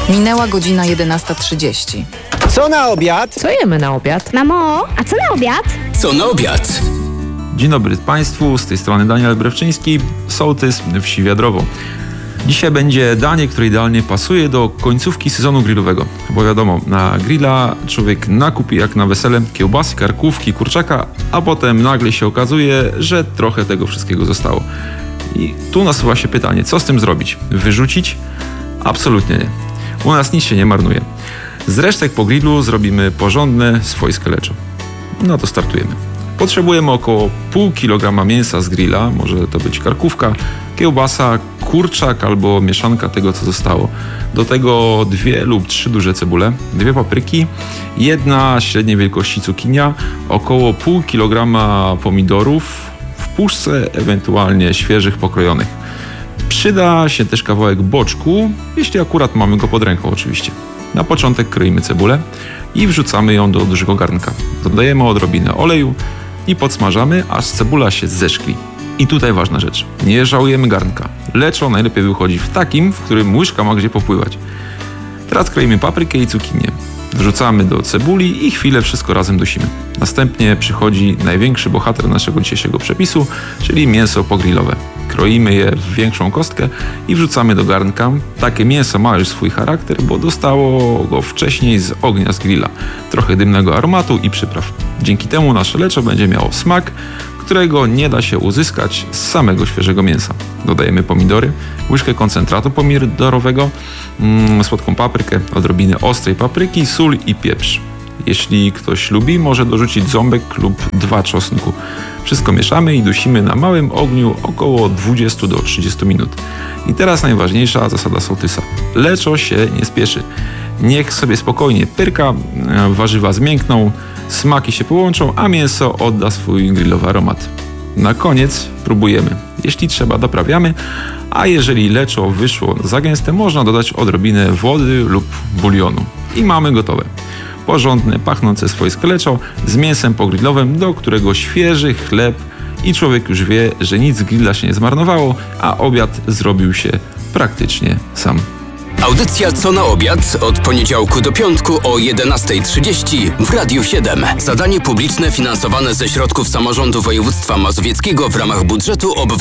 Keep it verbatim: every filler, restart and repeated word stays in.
Minęła godzina jedenasta trzydzieści. Co na obiad? Co jemy na obiad? Mamo, a co na obiad? Co na obiad? Dzień dobry Państwu, z tej strony Daniel Brewczyński, sołtys wsi Wiadrowo. Dzisiaj będzie danie, które idealnie pasuje do końcówki sezonu grillowego. Bo wiadomo, na grilla człowiek nakupi jak na wesele kiełbasy, karkówki, kurczaka, a potem nagle się okazuje, że trochę tego wszystkiego zostało. I tu nasuwa się pytanie, co z tym zrobić? Wyrzucić? Absolutnie nie. U nas nic się nie marnuje. Z resztek po grillu zrobimy porządne swojskie leczo. No to startujemy. Potrzebujemy około pół kilograma mięsa z grilla, może to być karkówka, kiełbasa, kurczak albo mieszanka tego, co zostało. Do tego dwie lub trzy duże cebule, dwie papryki, jedna średniej wielkości cukinia, około pół kilograma pomidorów w puszce, ewentualnie świeżych, pokrojonych. Przyda się też kawałek boczku, jeśli akurat mamy go pod ręką oczywiście. Na początek kroimy cebulę i wrzucamy ją do dużego garnka. Dodajemy odrobinę oleju i podsmażamy, aż cebula się zeszkli. I tutaj ważna rzecz. Nie żałujemy garnka. Leczo najlepiej wychodzi w takim, w którym łyżka ma gdzie popływać. Teraz kroimy paprykę i cukinię. Wrzucamy do cebuli i chwilę wszystko razem dusimy. Następnie przychodzi największy bohater naszego dzisiejszego przepisu, czyli mięso pogrillowe. Kroimy je w większą kostkę i wrzucamy do garnka. Takie mięso ma już swój charakter, bo dostało go wcześniej z ognia z grilla. Trochę dymnego aromatu i przypraw. Dzięki temu nasze leczo będzie miało smak, którego nie da się uzyskać z samego świeżego mięsa. Dodajemy pomidory, łyżkę koncentratu pomidorowego, mm, słodką paprykę, odrobinę ostrej papryki, sól i pieprz. Jeśli ktoś lubi, może dorzucić ząbek lub dwa czosnku. Wszystko mieszamy i dusimy na małym ogniu około dwadzieścia do trzydziestu minut. I teraz najważniejsza zasada sołtysa. Leczo się nie spieszy. Niech sobie spokojnie pyrka, warzywa zmiękną, smaki się połączą, a mięso odda swój grillowy aromat. Na koniec próbujemy. Jeśli trzeba, doprawiamy, a jeżeli leczo wyszło za gęste, można dodać odrobinę wody lub bulionu. I mamy gotowe. Porządne, pachnące swojskie leczo z mięsem pogrillowym, do którego świeży chleb i człowiek już wie, że nic z grilla się nie zmarnowało, a obiad zrobił się praktycznie sam. Audycja Co na obiad od poniedziałku do piątku o jedenasta trzydzieści w Radiu siedem. Zadanie publiczne finansowane ze środków samorządu województwa mazowieckiego w ramach budżetu obywatelskiego.